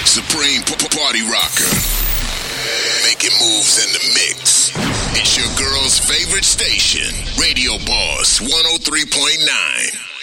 Supreme Party Rocker. Making moves in the mix. It's your girl's favorite station, Radio Boss 103.9.